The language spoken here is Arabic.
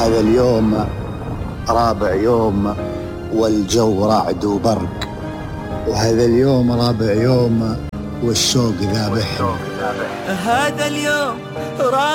هذا اليوم رابع يوم والجو رعد وبرق، وهذا اليوم رابع يوم والشوق ذابح. هذا اليوم